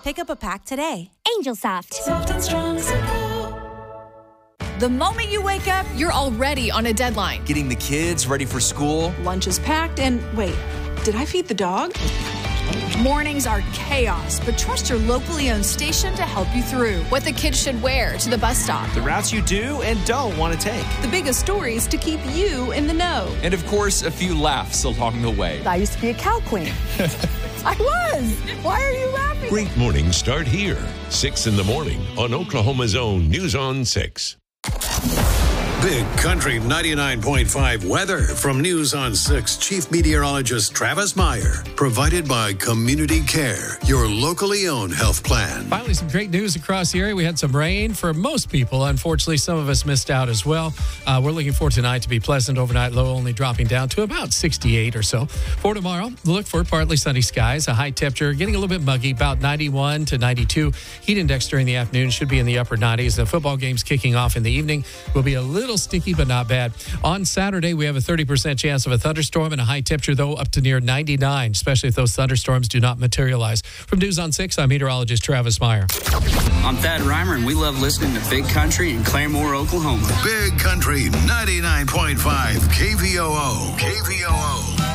Pick up a pack today. Angel Soft. Soft and strong supple. The moment you wake up, you're already on a deadline. Getting the kids ready for school. Lunch is packed and wait, did I feed the dog? Mornings are chaos, but trust your locally owned station to help you through. What the kids should wear to the bus stop. The routes you do and don't want to take. The biggest stories to keep you in the know. And of course, a few laughs along the way. I used to be a cow queen. I was. Why are you laughing? Great mornings start here. 6 in the morning on Oklahoma's own News on 6. Big Country 99.5 weather from News on 6 Chief Meteorologist Travis Meyer. Provided by Community Care, your locally owned health plan. Finally, some great news across the area. We had some rain for most people. Unfortunately, some of us missed out as well. We're looking for tonight to be pleasant overnight, low only dropping down to about 68 or so. For tomorrow, look for partly sunny skies, a high temperature, getting a little bit muggy, about 91 to 92. Heat index during the afternoon should be in the upper 90s. The football games kicking off in the evening will be a little sticky, but not bad. On Saturday, we have a 30% chance of a thunderstorm and a high temperature, though, up to near 99, especially if those thunderstorms do not materialize. From News on 6, I'm meteorologist Travis Meyer. I'm Thad Reimer, and we love listening to Big Country in Claremore, Oklahoma. Big Country 99.5 KVOO. KVOO.